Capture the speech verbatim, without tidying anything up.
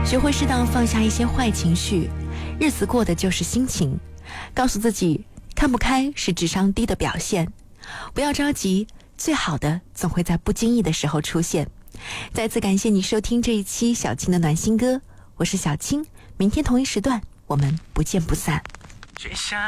学会适当放下一些坏情绪，日子过的就是心情。告诉自己，看不开是智商低的表现，不要着急，最好的总会在不经意的时候出现。再次感谢你收听这一期小青的暖心歌，我是小青，明天同一时段我们不见不散。